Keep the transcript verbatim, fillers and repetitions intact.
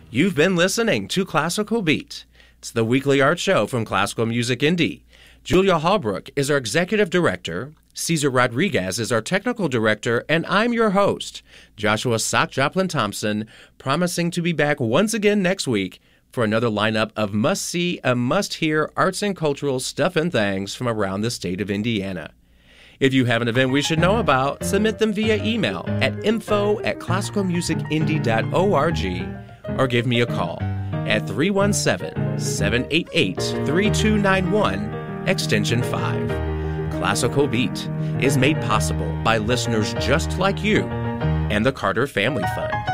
You've been listening to Classical Beat. It's the weekly art show from Classical Music Indie. Julia Hallbrook is our executive director, Cesar Rodriguez is our technical director, and I'm your host, Joshua Sock Joplin Thompson, promising to be back once again next week for another lineup of must-see and must-hear arts and cultural stuff and things from around the state of Indiana. If you have an event we should know about, submit them via email at info at classical music indie dot org or give me a call at three one seven, seven eight eight, three two nine one, extension five. Classical Beat is made possible by listeners just like you and the Carter Family Fund.